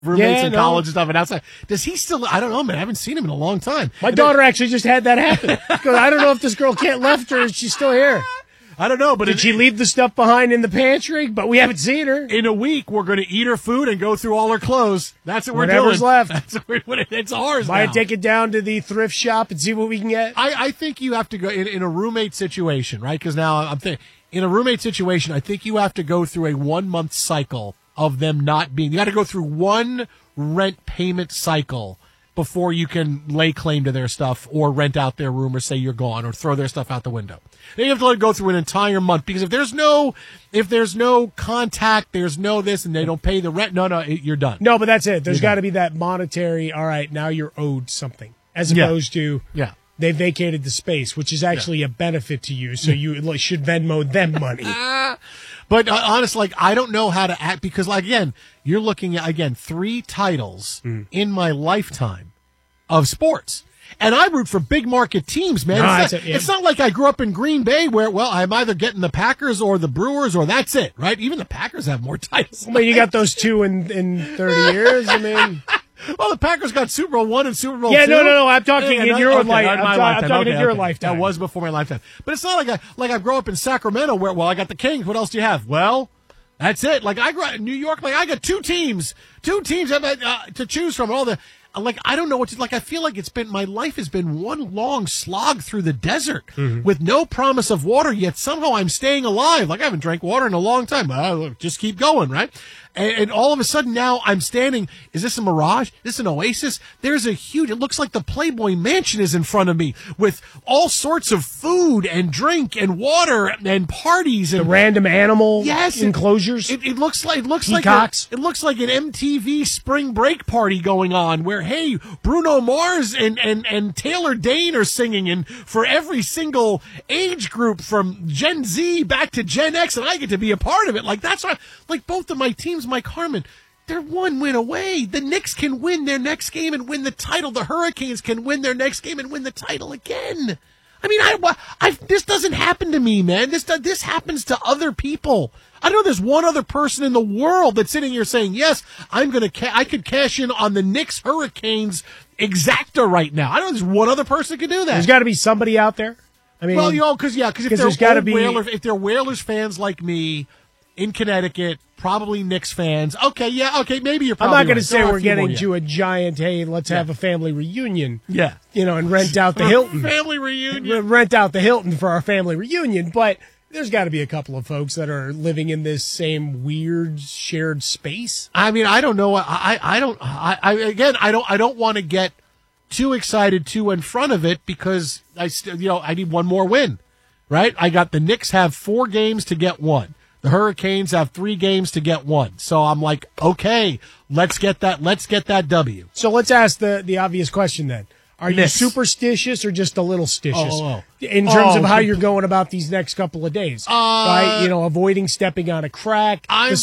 roommates in college and stuff and outside. Does he still? I don't know, man. I haven't seen him in a long time. My daughter actually just had that happen. Because I don't know if this girl can't left her. She's still here. I don't know, but did she leave the stuff behind in the pantry? But we haven't seen her. In a week, we're going to eat her food and go through all her clothes. That's what we're doing. Whatever's left. It's ours now. Might take it down to the thrift shop and see what we can get. I think you have to go in a roommate situation, right? Because now I'm thinking, in a roommate situation, I think you have to go through a 1 month cycle of them not being. You got to go through one rent payment cycle before you can lay claim to their stuff or rent out their room or say you're gone or throw their stuff out the window. Then you have to let it go through an entire month, because if there's no contact, there's no this, and they don't pay the rent, you're done. No, but that's it. There's got to be that monetary, all right, now you're owed something, as opposed to they vacated the space, which is actually a benefit to you, so you should Venmo them money. But honestly, I don't know how to act, because, again, you're looking at, 3 titles in my lifetime of sports. And I root for big market teams, man. It's not like I grew up in Green Bay where, I'm either getting the Packers or the Brewers, or that's it, right? Even the Packers have more titles. Well, you got those 2 in 30 years. I mean, well, the Packers got Super Bowl I and Super Bowl II. No. I'm talking in your lifetime. I'm talking in your lifetime. That was before my lifetime. But it's not like I grew up in Sacramento where, I got the Kings. What else do you have? Well, that's it. Like, I grew up in New York. Like, I got two teams to choose from. All the. I don't know what to, I feel like my life has been one long slog through the desert with no promise of water, yet somehow I'm staying alive. I haven't drank water in a long time. Just keep going, right? And all of a sudden now I'm standing, is this a mirage? Is this an oasis? There's it looks like the Playboy Mansion is in front of me with all sorts of food and drink and water and parties. And the random animal enclosures. It looks like an MTV spring break party going on where, hey, Bruno Mars and Taylor Dane are singing, and for every single age group from Gen Z back to Gen X, and I get to be a part of it. That's why, both of my teams, Mike Harmon, they're 1 win away. The Knicks can win their next game and win the title. The Hurricanes can win their next game and win the title again. I mean, this doesn't happen to me, man. This happens to other people. I know there's one other person in the world that's sitting here saying, yes, I could cash in on the Knicks Hurricanes exacta right now. I know there's one other person that could do that. There's got to be somebody out there. I mean, because if they're Whalers fans like me in Connecticut, probably Knicks fans. Okay, maybe you're probably I'm not going to right. say we're getting to a giant, hey, let's have a family reunion. Yeah. And rent out the Hilton. Family reunion. Rent out the Hilton for our family reunion. But there's got to be a couple of folks that are living in this same weird shared space. I mean, I don't know. I don't want to get too excited too in front of it, because I need one more win, right? I got the Knicks have 4 games to get 1. The Hurricanes have 3 games to get 1. So I'm like, okay, let's get that W. So let's ask the obvious question then. Are you superstitious or just a little stitious in terms of how you're going about these next couple of days? Right? Avoiding stepping on a crack, the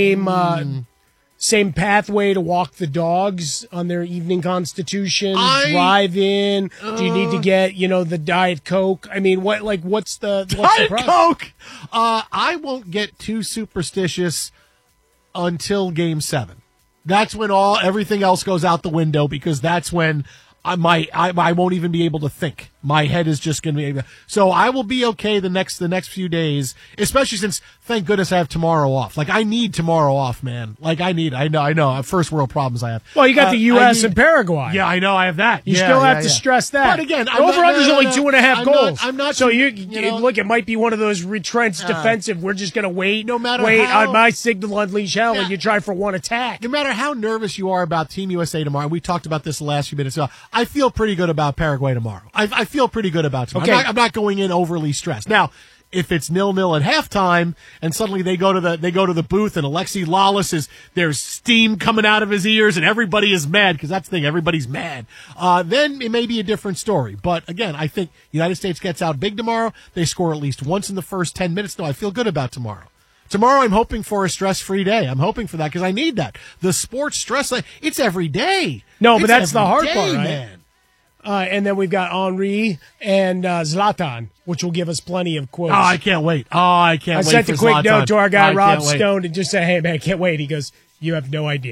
same pathway to walk the dogs on their evening constitution, drive in. Do you need to get, the Diet Coke? I mean, what's the Diet Coke? I won't get too superstitious until Game 7. That's when everything else goes out the window, because that's when I won't even be able to think. My head is just going to be. So I will be okay the next few days, especially since, thank goodness, I have tomorrow off. I need tomorrow off, man. I know. First world problems I have. Well, you got the U.S. and Paraguay. Yeah, I know. I have that. You still have to stress that. But again, over-under's only 2.5 goals. I'm not. So look, it might be one of those retrenched defensive. We're just going to wait. No matter wait how, on my signal, unleash hell, and you try for one attack. No matter how nervous you are about Team USA tomorrow, we talked about this the last few minutes ago. I feel pretty good about Paraguay tomorrow. I feel pretty good about tomorrow. Okay. I'm not going in overly stressed. Now, if it's 0-0 at halftime and suddenly they go to the booth and Alexi Lawless there's steam coming out of his ears and everybody is mad, because that's the thing, everybody's mad, then it may be a different story. But again, I think United States gets out big tomorrow. They score at least once in the first 10 minutes. No, I feel good about tomorrow. Tomorrow, I'm hoping for a stress-free day. I'm hoping for that, because I need that. The sports stress, it's every day. No, but that's the hard part, right? Man. And then we've got Henry and Zlatan, which will give us plenty of quotes. Oh, I can't wait. I sent a quick note to our guy, Rob Stone, and just say, hey, man, I can't wait. He goes, you have no idea.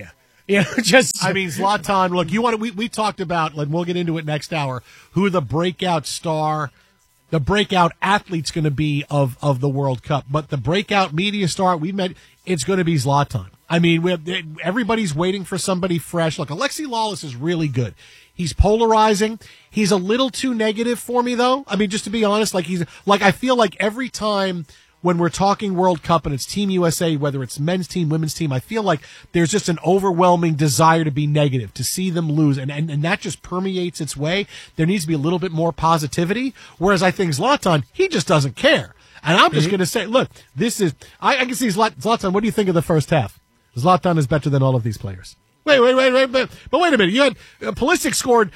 Just I mean, Zlatan. Look, we talked about, like, we'll get into it next hour, who the breakout star, the breakout athlete's going to be of the World Cup. But the breakout media star it's going to be Zlatan. I mean, everybody's waiting for somebody fresh. Look, Alexi Lawless is really good. He's polarizing. He's a little too negative for me, though. I mean, just to be honest, I feel like every time when we're talking World Cup and it's Team USA, whether it's men's team, women's team, I feel like there's just an overwhelming desire to be negative, to see them lose, and that just permeates its way. There needs to be a little bit more positivity, whereas I think Zlatan, he just doesn't care. And I'm just going to say, look, I can see Zlatan. What do you think of the first half? Zlatan is better than all of these players. Wait, but wait a minute. You had Pulisic scored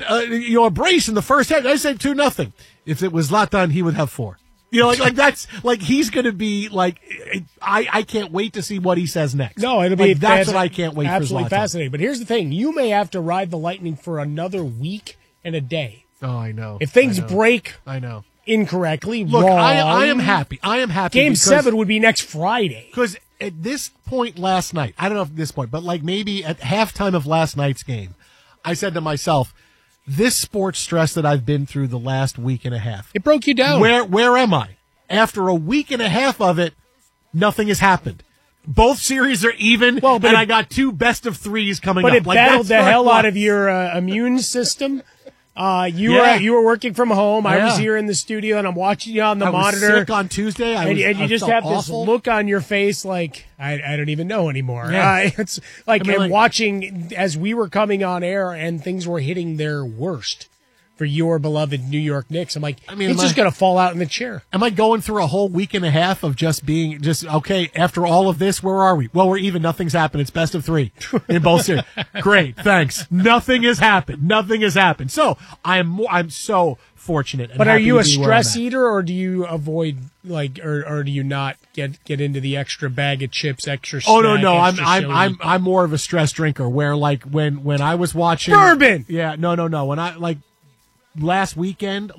a brace in the first half. I said 2-0. If it was Zlatan, he would have 4. That's like he's going to be like. I can't wait to see what he says next. No, it'll be that's what I can't wait for. Absolutely fascinating. But here's the thing: you may have to ride the Lightning for another week and a day. Oh, I know. If things break, I know incorrectly. Look, wrong, I am happy. Game 7 would be next Friday. Because at this point last night, I don't know if at this point, but like maybe at halftime of last night's game, I said to myself, this sports stress that I've been through the last week and a half. It broke you down. Where am I? After a week and a half of it, nothing has happened. Both series are even, and I got 2 best-of-3s coming up. But it battled the hell out of your immune system. You were working from home. I was here in the studio, and I'm watching you on the monitor. I was sick on Tuesday. And you just have awful. this look on your face like, I don't even know anymore. Yeah. It's like, watching as we were coming on air and things were hitting their worst for your beloved New York Knicks. I'm like, it's just going to fall out in the chair. Am I going through a whole week and a half of just okay, after all of this, where are we? Well, we're even. Nothing's happened. It's best of 3 in both series. Great. Thanks. Nothing has happened. So I'm so fortunate. But are you a stress eater, or do you avoid, or do you not get into the extra bag of chips, extra snack? Oh, no. I'm more of a stress drinker where, like, when I was watching bourbon. Yeah. No. When I last weekend,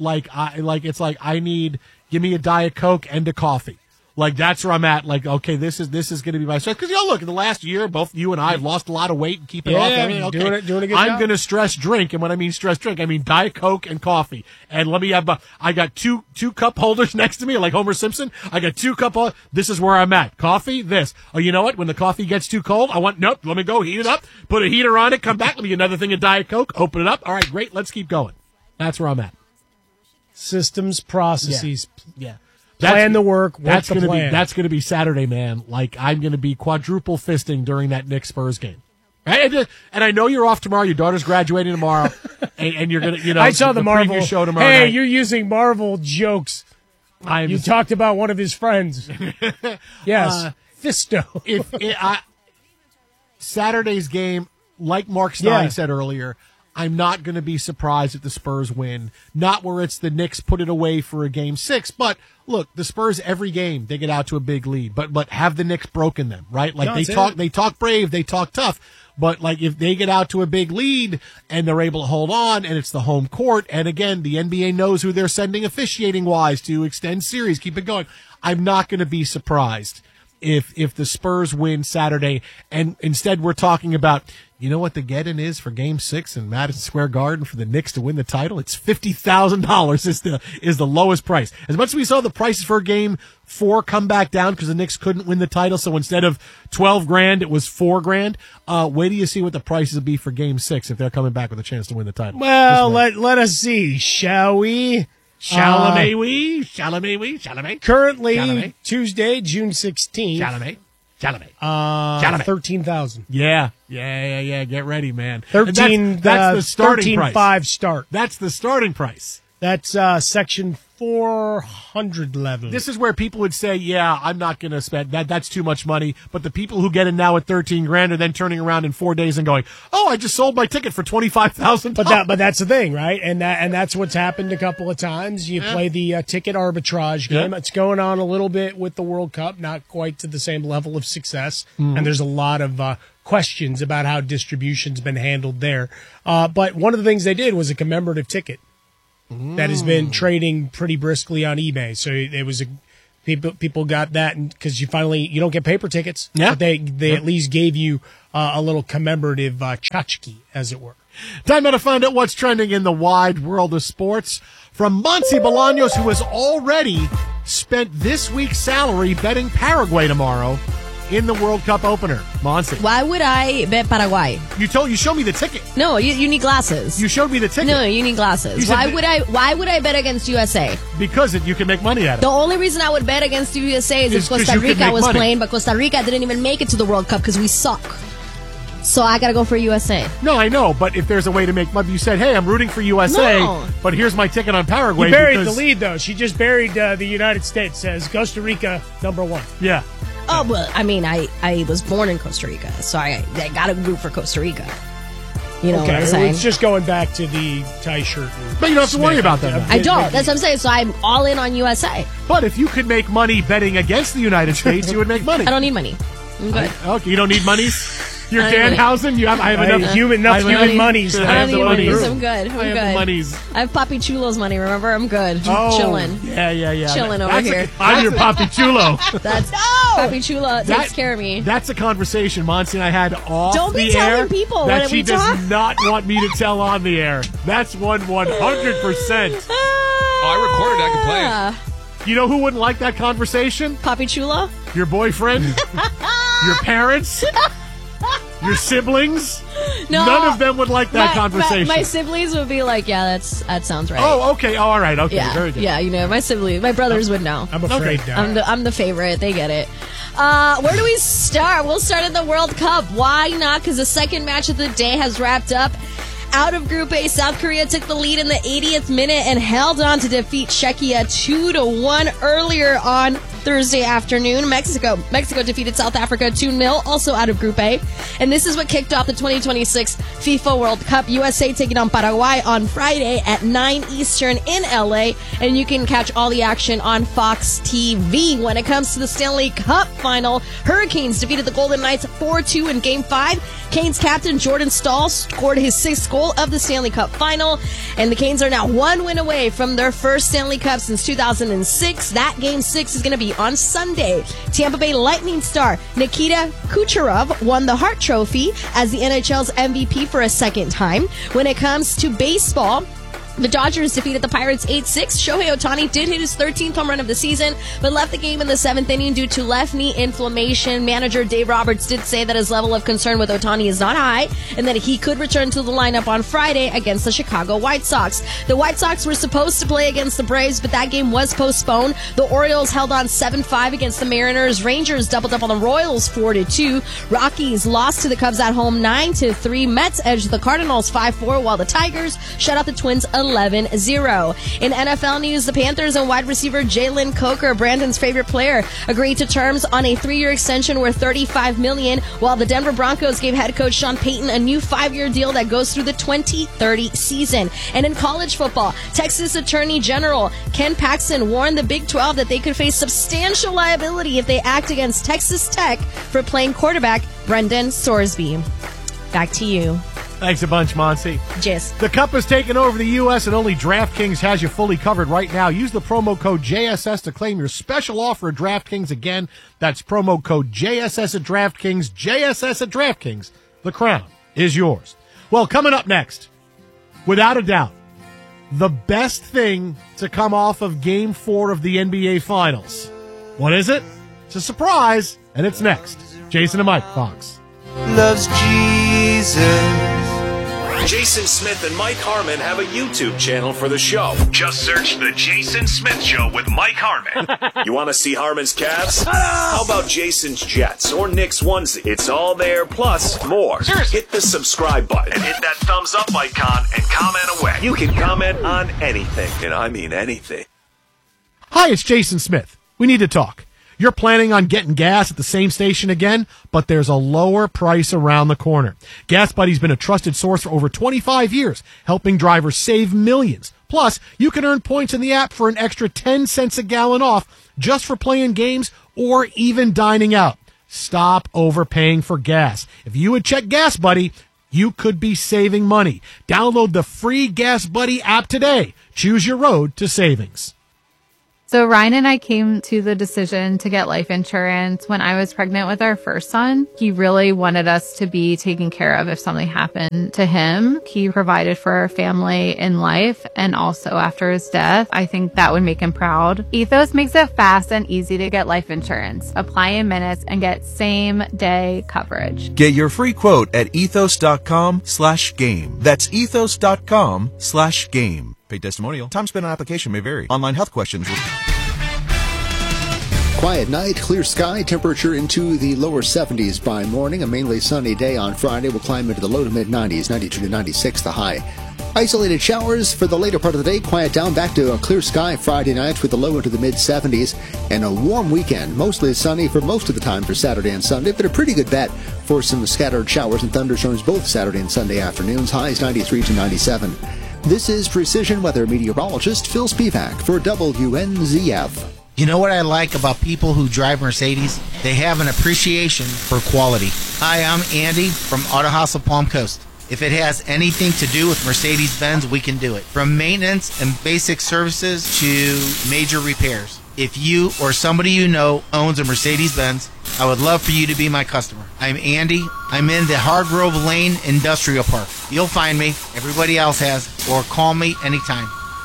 I need, give me a Diet Coke and a coffee. Like, that's where I'm at. Like, okay, this is going to be my stress. Because, look, in the last year, both you and I have lost a lot of weight and keeping off everything. Okay, doing a good job. I'm going to stress drink. And when I mean stress drink, I mean Diet Coke and coffee. And let me have, I got two cup holders next to me, like Homer Simpson. I got 2 cup holders. This is where I'm at. Coffee, this. Oh, you know what? When the coffee gets too cold, let me go heat it up, put a heater on it, come back, let me get another thing of Diet Coke, open it up. All right, great. Let's keep going. That's where I'm at. Systems, processes. Yeah. Plan the work. That's going to be Saturday, man. Like, I'm going to be quadruple fisting during that Knicks Spurs game. Right? And I know you're off tomorrow. Your daughter's graduating tomorrow, and you're going to, I saw the Marvel show tomorrow. Hey, night. You're using Marvel jokes. You talked about one of his friends. Yes, Fisto. Saturday's game, like Mark Stein said earlier, I'm not going to be surprised if the Spurs win. Not where it's the Knicks put it away for a game 6, but look, the Spurs every game they get out to a big lead, but have the Knicks broken them, right? Like they talk brave, they talk tough, but like if they get out to a big lead and they're able to hold on, and it's the home court, and again the NBA knows who they're sending officiating wise to extend series, keep it going. I'm not going to be surprised if the Spurs win Saturday, and instead we're talking about, you know what the get-in is for Game 6 in Madison Square Garden for the Knicks to win the title? It's $50,000 is the lowest price. As much as we saw the prices for Game 4 come back down because the Knicks couldn't win the title, so instead of $12,000, it was $4,000. Wait till you see what the prices will be for Game 6 if they're coming back with a chance to win the title. Well, let us see, shall we? Chalamet. Currently, Tuesday, June 16th. Chalamet. 13,000. Yeah. Get ready, man. 13. That's the starting price. 13.5 start. That's the starting price. That's section 400 level. This is where people would say, "Yeah, I'm not going to spend that. That's too much money." But the people who get it now at $13,000 are then turning around in 4 days and going, "Oh, I just sold my ticket for $25,000." But that's the thing, right? And that's what's happened a couple of times. You play the ticket arbitrage game. It's going on a little bit with the World Cup, not quite to the same level of success. And there's a lot of questions about how distribution's been handled there. But one of the things they did was a commemorative ticket that has been trading pretty briskly on eBay. So it was people got that because you don't get paper tickets, but they at least gave you a little commemorative tchotchke, as it were. Time now to find out what's trending in the wide world of sports from Monty Bolaños, who has already spent this week's salary betting Paraguay tomorrow in the World Cup opener. Monty. Why would I bet Paraguay? You showed me the ticket. No, you need glasses. You showed me the ticket. No, you need glasses. Why would I bet against USA? Because you can make money at it. The only reason I would bet against the USA is if Costa Rica was playing, but Costa Rica didn't even make it to the World Cup because we suck. So I gotta go for USA. No, I know, but if there's a way to make money, you said, hey, I'm rooting for USA, but here's my ticket on Paraguay. You buried the lead, though. She just buried the United States, says Costa Rica #1. Yeah. Oh, well, I mean, I was born in Costa Rica, so I gotta root for Costa Rica. You know what I'm saying? It's just going back to the tie shirt. But you don't have to worry about that. I don't. That's what I'm saying. So I'm all in on USA. But if you could make money betting against the United States, you would make money. I don't need money. I'm good. Okay, you don't need monies? You're Danhausen? I have enough human monies. I don't need monies. I'm good. I'm good. The monies. I have Papi Chulo's money, remember? I'm good. Chilling. Yeah. Chilling over here. I'm your Papi Chulo. That's Papi Chulo takes care of me. That's a conversation Monty and I had off Don't be the air telling people that when she we talk. does not want me to tell on the air. That's 100%. I recorded it. I can play it. You know who wouldn't like that conversation? Papi Chulo? Your boyfriend? Your parents? Your siblings? No, none of them would like that conversation. My siblings would be like, yeah, that sounds right. Oh, okay. Oh, all right. Okay, yeah, very good. Yeah, my brothers would know. I'm afraid now. I'm the favorite. They get it. Where do we start? We'll start at the World Cup. Why not? Because the second match of the day has wrapped up. Out of Group A, South Korea took the lead in the 80th minute and held on to defeat Czechia 2-1 earlier on Thursday afternoon. Mexico defeated South Africa 2-0, also out of Group A. And this is what kicked off the 2026 FIFA World Cup. USA taking on Paraguay on Friday at 9 Eastern in LA. And you can catch all the action on Fox TV. When it comes to the Stanley Cup final, Hurricanes defeated the Golden Knights 4-2 in Game 5. Canes captain Jordan Staal scored his 6th goal of the Stanley Cup final. And the Canes are now 1 win away from their first Stanley Cup since 2006. That Game 6 is going to be on Sunday. Tampa Bay Lightning star Nikita Kucherov won the Hart Trophy as the NHL's MVP for a second time. When it comes to baseball, the Dodgers defeated the Pirates 8-6. Shohei Ohtani did hit his 13th home run of the season, but left the game in the 7th inning due to left knee inflammation. Manager Dave Roberts did say that his level of concern with Ohtani is not high and that he could return to the lineup on Friday against the Chicago White Sox. The White Sox were supposed to play against the Braves, but that game was postponed. The Orioles held on 7-5 against the Mariners. Rangers doubled up on the Royals 4-2. Rockies lost to the Cubs at home 9-3. Mets edged the Cardinals 5-4, while the Tigers shut out the Twins 11-0. In NFL news, the Panthers and wide receiver Jalen Coker, Brandon's favorite player, agreed to terms on a 3-year extension worth $35 million, while the Denver Broncos gave head coach Sean Payton a new 5-year deal that goes through the 2030 season. And in college football, Texas Attorney General Ken Paxton warned the Big 12 that they could face substantial liability if they act against Texas Tech for playing quarterback Brendan Sorsby. Back to you. Thanks a bunch, Monty. Jess. The Cup has taken over the U.S. and only DraftKings has you fully covered right now. Use the promo code JSS to claim your special offer at DraftKings. Again, that's promo code JSS at DraftKings. JSS at DraftKings. The crown is yours. Well, coming up next, without a doubt, the best thing to come off of Game 4 of the NBA Finals. What is it? It's a surprise, and it's next. Jason and Mike, Fox. Loves Jesus. Jason Smith and Mike Harmon have a YouTube channel for the show. Just search The Jason Smith Show with Mike Harmon. You want to see Harmon's Cavs? How about Jason's Jets or Knicks onesie? It's all there, plus more. Hit the subscribe button and hit that thumbs up icon and comment away. You can comment on anything, and I mean anything. Hi, it's Jason Smith. We need to talk. You're planning on getting gas at the same station again, but there's a lower price around the corner. Gas Buddy's been a trusted source for over 25 years, helping drivers save millions. Plus, you can earn points in the app for an extra 10 cents a gallon off just for playing games or even dining out. Stop overpaying for gas. If you would check Gas Buddy, you could be saving money. Download the free Gas Buddy app today. Choose your road to savings. So Ryan and I came to the decision to get life insurance when I was pregnant with our first son. He really wanted us to be taken care of if something happened to him. He provided for our family in life and also after his death. I think that would make him proud. Ethos makes it fast and easy to get life insurance. Apply in minutes and get same day coverage. Get your free quote at ethos.com/game. That's ethos.com/game. Paid testimonial. Time spent on application may vary. Online health questions will... Quiet night, clear sky, temperature into the lower 70s by morning. A mainly sunny day on Friday will climb into the low to mid 90s, 92 to 96 the high. Isolated showers for the later part of the day. Quiet down, back to a clear sky Friday night with the low into the mid 70s. And a warm weekend, mostly sunny for most of the time for Saturday and Sunday, but a pretty good bet for some scattered showers and thunderstorms both Saturday and Sunday afternoons. Highs 93 to 97. This is Precision Weather Meteorologist Phil Spivak for WNZF. You know what I like about people who drive Mercedes? They have an appreciation for quality. Hi, I'm Andy from Auto House of Palm Coast. If it has anything to do with Mercedes-Benz, we can do it. From maintenance and basic services to major repairs. If you or somebody you know owns a Mercedes-Benz, I would love for you to be my customer. I'm Andy. I'm in the Hargrove Lane Industrial Park. You'll find me. Everybody else has. Or call me anytime.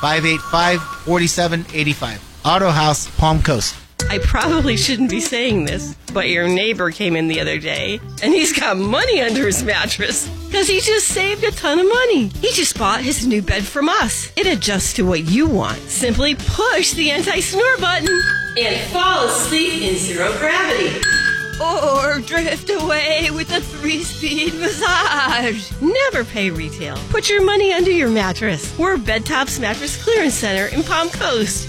585-4785. Auto House, Palm Coast. I probably shouldn't be saying this, but your neighbor came in the other day, and he's got money under his mattress because he just saved a ton of money. He just bought his new bed from us. It adjusts to what you want. Simply push the anti-snore button and fall asleep in zero gravity. Or drift away with a 3-speed massage. Never pay retail. Put your money under your mattress. We're Bed Tops Mattress Clearance Center in Palm Coast.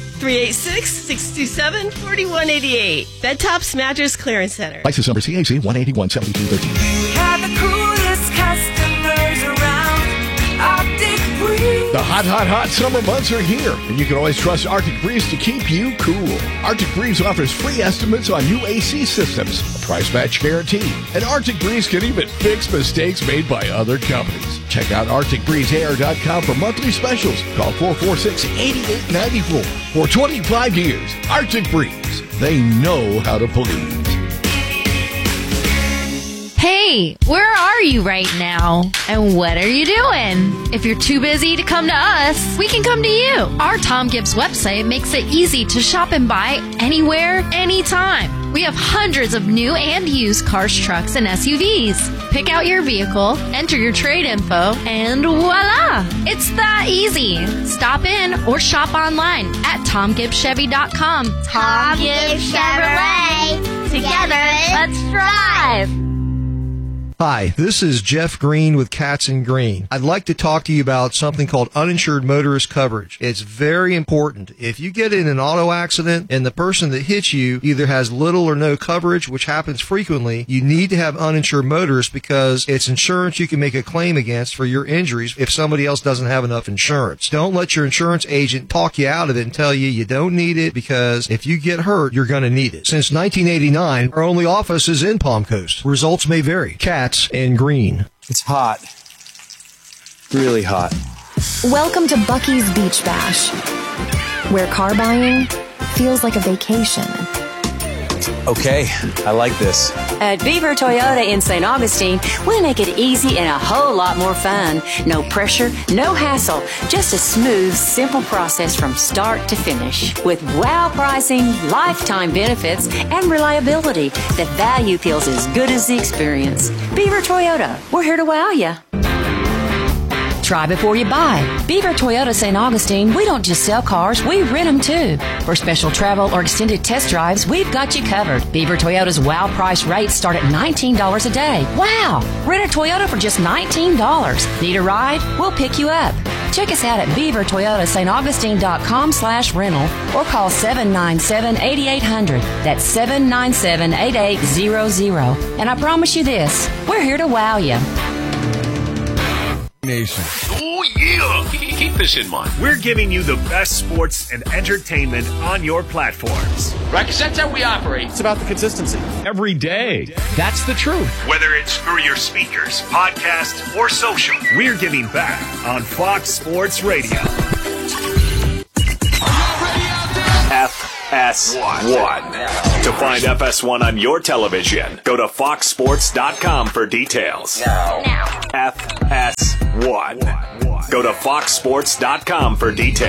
386-627-4188. Bed Tops Mattress Clearance Center. License number CAC 1817213. We have the coolest customers around. Arctic Breeze. The hot summer months are here, and you can always trust Arctic Breeze to keep you cool. Arctic Breeze offers free estimates on new AC systems, a price match guarantee, and Arctic Breeze can even fix mistakes made by other companies. Check out ArcticBreezeAir.com for monthly specials. Call 446-8894. For 25 years, Arctic Breeze. They know how to please. Hey, where are you right now? And what are you doing? If you're too busy to come to us, we can come to you. Our Tom Gibbs website makes it easy to shop and buy anywhere, anytime. We have hundreds of new and used cars, trucks, and SUVs. Pick out your vehicle, enter your trade info, and voila! It's that easy. Stop in or shop online at TomGibbsChevy.com. Tom Gibbs Chevrolet. Together, let's drive. Hi, this is Jeff Green with Cats and Green. I'd like to talk to you about something called uninsured motorist coverage. It's very important. If you get in an auto accident and the person that hits you either has little or no coverage, which happens frequently, you need to have uninsured motorists because it's insurance you can make a claim against for your injuries if somebody else doesn't have enough insurance. Don't let your insurance agent talk you out of it and tell you don't need it, because if you get hurt, you're going to need it. Since 1989, our only office is in Palm Coast. Results may vary. Cats and Green. It's hot. Really hot. Welcome to Bucky's Beach Bash, where car buying feels like a vacation. Okay, I like this. At Beaver Toyota in St. Augustine, we make it easy and a whole lot more fun. No pressure, no hassle, just a smooth, simple process from start to finish. With wow pricing, lifetime benefits, and reliability, the value feels as good as the experience. Beaver Toyota, we're here to wow you. Try before you buy. Beaver Toyota St. Augustine, we don't just sell cars, we rent them too. For special travel or extended test drives, we've got you covered. Beaver Toyota's wow price rates start at $19 a day. Wow! Rent a Toyota for just $19. Need a ride? We'll pick you up. Check us out at beavertoyotastaugustine.com/rental or call 797-8800. That's 797-8800. And I promise you this, we're here to wow you. Nation. Oh, yeah! Keep this in mind. We're giving you the best sports and entertainment on your platforms. Right, because that's how we operate. It's about the consistency. Every day. That's the truth. Whether it's through your speakers, podcast, or social, we're giving back on Fox Sports Radio. Are y'all ready out there? FS1. To find FS1 on your television, go to foxsports.com for details. FS1. Go to foxsports.com for details.